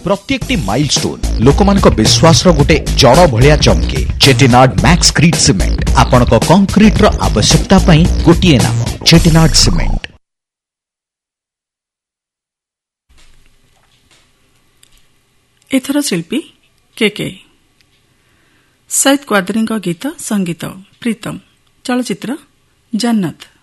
प्रत्येकटी milestone लोकमानक विश्वास गोटे जड़ भलिया चमके। चेटिनाड मैक्स क्रीट सीमेंट आपणक कंक्रीट रो आवश्यकता पई गोटिए नाम चेटिनाड सीमेंट। एथर शिल्पी के सैयद क्वादरी गीत संगीत प्रीतम चलचित्र जन्नत।